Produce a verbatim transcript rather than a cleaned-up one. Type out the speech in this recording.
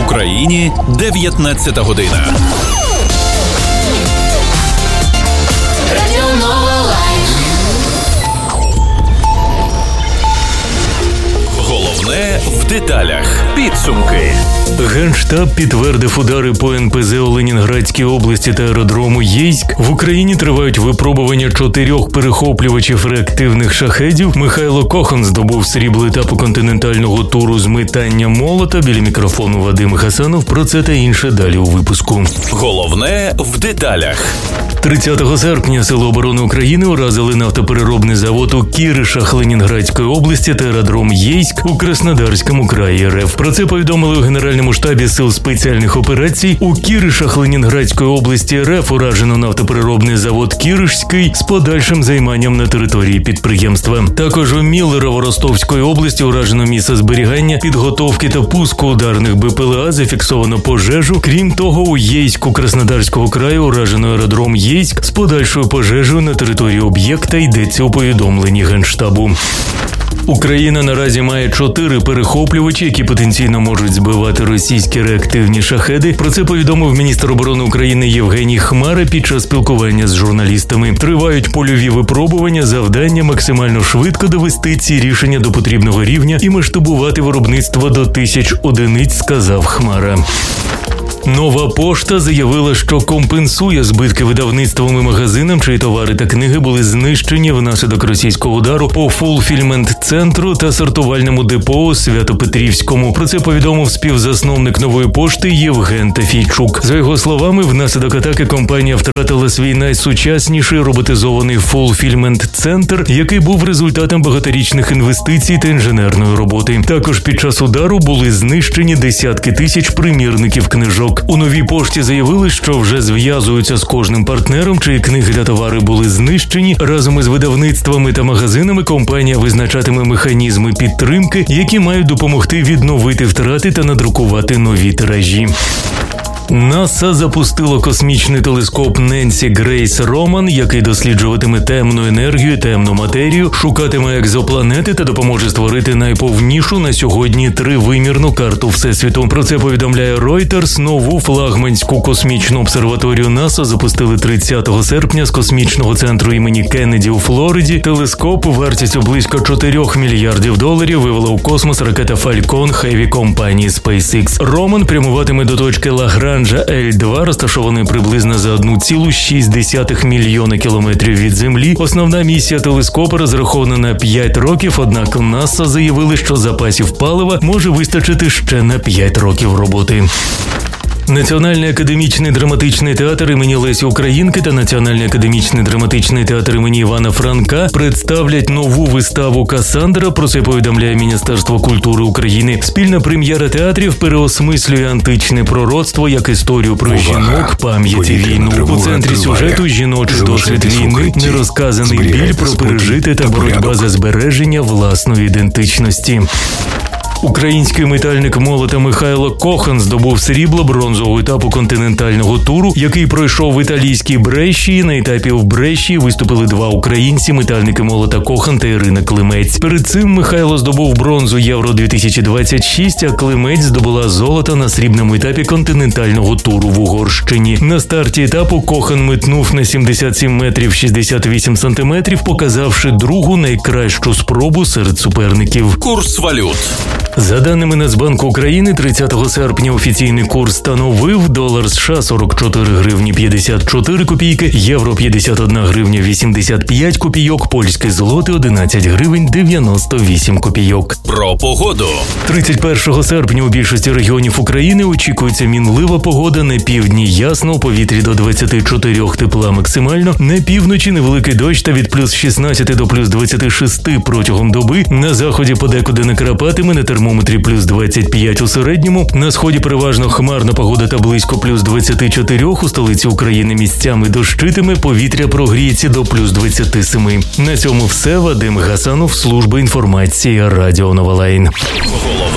Україні дев'ятнадцята година. Головне в деталях. Підсумки. Генштаб підтвердив удари по ен пе зе у Ленінградській області та аеродрому Єйськ. В Україні тривають випробування чотирьох перехоплювачів реактивних шахедів. Михайло Кохан здобув срібло етапу континентального туру з метання молота. Біля мікрофону Вадим Хасанов. Про це та інше далі у випуску. Головне в деталях. тридцятого серпня Сили оборони України уразили нафтопереробний завод у Кіришах Ленінградської області та аеродром Єйськ у Краснодарському краї ер еф. Про це повідомили у Генеральному штабі Сил спеціальних операцій. У Кіришах Ленінградської області ер еф уражено нафтопереробний завод Кіришський з подальшим займанням на території підприємства. Також у Міллерово-Ростовської області уражено місце зберігання, підготовки та пуску ударних бе пе ел а, зафіксовано пожежу. Крім того, у Єйську Краснодарського краю уражено аеродром Єйськ з подальшою пожежею на території об'єкта, йдеться у повідомленні Генштабу. Україна наразі має чотири перехоплювачі, які потенційно можуть збивати російські реактивні шахеди. Про це повідомив міністр оборони України Євгеній Хмара під час спілкування з журналістами. Тривають польові випробування, завдання максимально швидко довести ці рішення до потрібного рівня і масштабувати виробництво до тисяч одиниць, сказав Хмара. Нова пошта заявила, що компенсує збитки видавництвам і магазинам, чиї товари та книги були знищені внаслідок російського удару по фулфільмент-центру та сортувальному депо у Свято-Петрівському. Про це повідомив співзасновник Нової пошти Євген Тафійчук. За його словами, внаслідок атаки компанія втратила свій найсучасніший роботизований фулфільмент-центр, який був результатом багаторічних інвестицій та інженерної роботи. Також під час удару були знищені десятки тисяч примірників книжок. У Новій пошті заявили, що вже зв'язуються з кожним партнером, чиї книги та товари були знищені. Разом із видавництвами та магазинами компанія визначатиме механізми підтримки, які мають допомогти відновити втрати та надрукувати нові тиражі. НАСА запустило космічний телескоп Ненсі Грейс Роман, який досліджуватиме темну енергію, темну матерію, шукатиме екзопланети та допоможе створити найповнішу на сьогодні тривимірну карту Всесвіту. Про це повідомляє Reuters. Нову флагманську космічну обсерваторію НАСА запустили тридцятого серпня з космічного центру імені Кеннеді у Флориді. Телескоп вартістю близько чотирьох мільярдів доларів вивела у космос ракета Falcon Heavy компанії SpaceX. Роман прямуватиме до точки Лагранж Ель два, розташований приблизно за одну цілу шість десятих мільйона кілометрів від Землі. Основна місія телескопа розрахована на п'ять років, однак НАСА заявили, що запасів палива може вистачити ще на п'ять років роботи. Національний академічний драматичний театр імені Лесі Українки та Національний академічний драматичний театр імені Івана Франка представлять нову виставу «Кассандра». Про це повідомляє Міністерство культури України. Спільна прем'єра театрів переосмислює античне пророцтво як історію про жінок, пам'ять і війну. У центрі сюжету жіночий досвід війни, нерозказаний біль про пережити та боротьба за збереження власної ідентичності. Український метальник молота Михайло Кохан здобув срібло бронзового етапу континентального туру, який пройшов в італійській Брешії. На етапі в Брешії виступили два українці – метальники молота Кохан та Ірина Климець. Перед цим Михайло здобув бронзу Євро дві тисячі двадцять шість, а Климець здобула золото на срібному етапі континентального туру в Угорщині. На старті етапу Кохан метнув на сімдесят сім метрів шістдесят вісім сантиметрів, показавши другу найкращу спробу серед суперників. Курс валют. За даними Нацбанку України, тридцятого серпня офіційний курс становив: долар США сорок чотири гривні п'ятдесят чотири копійки, євро п'ятдесят одна гривня вісімдесят п'ять копійок, польський злотий одинадцять гривень дев'яносто вісім копійок. Про погоду. тридцять першого серпня у більшості регіонів України очікується мінлива погода. На півдні ясно, у повітрі до двадцяти чотирьох тепла максимально, на півночі невеликий дощ та від плюс шістнадцяти до плюс двадцяти шести протягом доби, на заході подекуди накрапатиме, на термометрі плюс двадцять п'ять у середньому, на сході переважно хмарна погода та близько плюс двадцяти чотирьох, у столиці України місцями дощитиме, повітря прогріється до плюс двадцяти семи. На цьому все. Вадим Гасанов, служба інформації Радіо Новолайн.